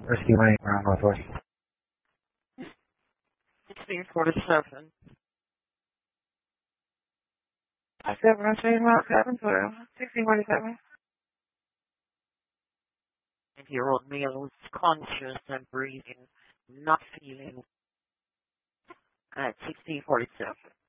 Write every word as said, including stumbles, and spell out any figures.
Rescue Lane, around Northwest. sixteen forty-seven. I said when I say Mount seven twelve. sixteen forty-seven. Year-old male is conscious and breathing, not feeling at sixteen forty-seven.